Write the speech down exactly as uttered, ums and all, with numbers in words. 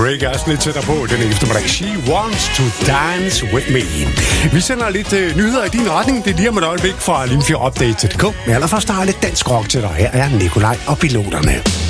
Drake er sådan lidt tættere på den eftermiddag. She wants to dance with me. Vi sender lidt uh, nyheder i din retning. Det er lige om et øjeblik fra Limfjord Update punktum d k. Men allerførst har jeg lidt dansk rock til dig. Her er Nikolaj og Piloterne.